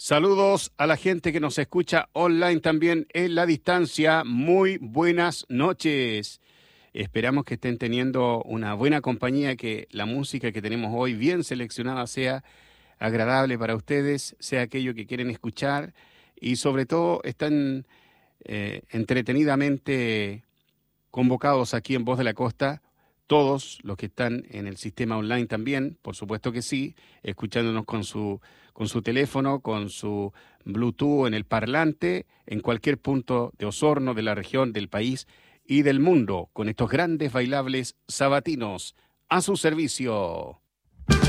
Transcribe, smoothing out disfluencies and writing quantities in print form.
Saludos a la gente que nos escucha online también en la distancia. Muy buenas noches. Esperamos que estén teniendo una buena compañía, que la música que tenemos hoy bien seleccionada sea agradable para ustedes, sea aquello que quieren escuchar y sobre todo están entretenidamente convocados aquí en Voz de la Costa, todos los que están en el sistema online también, por supuesto que sí, escuchándonos con su teléfono, con su Bluetooth en el parlante, en cualquier punto de Osorno, de la región, del país y del mundo, con estos grandes bailables sabatinos a su servicio.